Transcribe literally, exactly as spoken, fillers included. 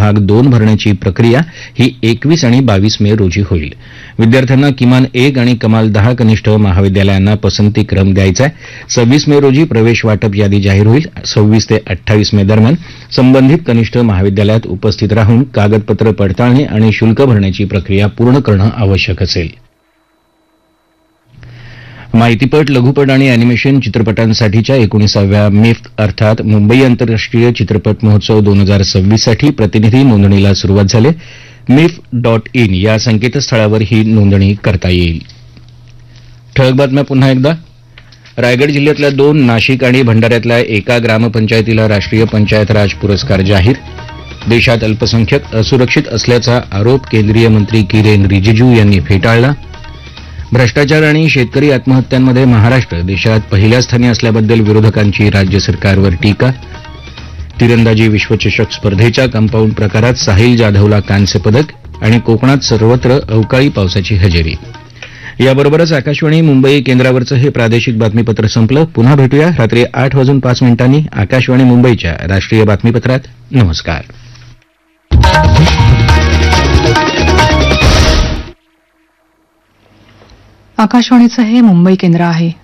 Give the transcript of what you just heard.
भाग दोन भरण्याची प्रक्रिया ही एकवीस आणि बावीस मे रोजी होईल. विद्यार्थ्यांना किमान एक आणि कमाल दहा कनिष्ठ महाविद्यालयांना पसंतीक्रम द्यायचा आहे. सव्वीस मे रोजी प्रवेश वाटप यादी जाहीर होईल. सव्वीस ते अठ्ठावीस मे दरम्यान संबंधित कनिष्ठ महाविद्यालयात उपस्थित राहून कागदपत्र पडताळणी आणि शुल्क भरण्याची प्रक्रिया पूर्ण करणं आवश्यक असेल. माहितीपट, लघुपट आणि अॅनिमेशन चित्रपटांसाठीच्या एकोणीसाव्या मिफ्त अर्थात मुंबई आंतरराष्ट्रीय चित्रपट महोत्सव दोन हजार सव्वीस साठी प्रतिनिधी नोंदणीला सुरुवात झाली. मिफ डॉट इन या संकेतस्थळावर ही नोंदणी करता येईल. ठळक बातम्या पुन्हा एकदा. रायगड जिल्ह्यातल्या दोन, नाशिक आणि भंडाऱ्यातल्या एका ग्रामपंचायतीला राष्ट्रीय पंचायत राज पुरस्कार जाहीर. देशात अल्पसंख्याक असुरक्षित असल्याचा आरोप केंद्रीय मंत्री किरेन रिजिजू यांनी फेटाळला. भ्रष्टाचार आणि शेतकरी आत्महत्यांमध्ये महाराष्ट्र देशात पहिल्या स्थानी असल्याबद्दल विरोधकांची राज्य सरकारवर टीका. तिरंदाजी विश्वचषक स्पर्धेच्या कंपाऊंड प्रकारात साहिल जाधवला कांस्य पदक आणि कोकणात सर्वत्र अवकाळी पावसाची हजेरी. याबरोबरच आकाशवाणी मुंबई केंद्रावरचं हे प्रादेशिक बातमीपत्र संपलं. पुन्हा भेटूया रात्री आठ वाजून पाच मिनिटांनी आकाशवाणी मुंबईच्या राष्ट्रीय बातमीपत्रात. नमस्कार. आकाशवाणीचं हे मुंबई केंद्र आहे.